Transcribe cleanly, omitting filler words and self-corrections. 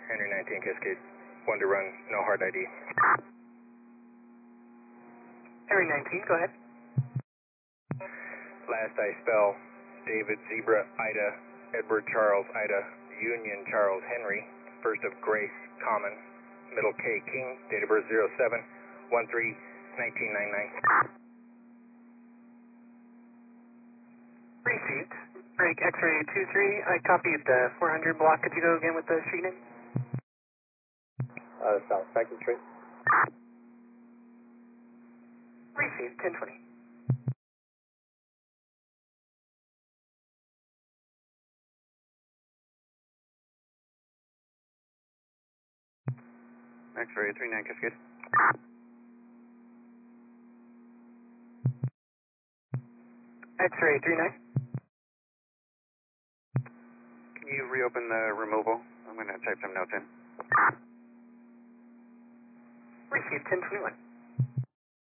Henry 19 Cascade. 1 to run, no hard ID. Henry 19, go ahead. Last I spell, David Zebra Ida, Edward Charles Ida, Union Charles Henry, first of Grace Common, middle K King, date of birth 07-13-1999. Received. Break X-ray 23, I copied the 400 block. Could you go again with the street name? South Franklin Street. Received, 1020. X-ray 39 Cascade. X-ray 39. Can you reopen the removal? I'm going to type some notes in. Received, 1021.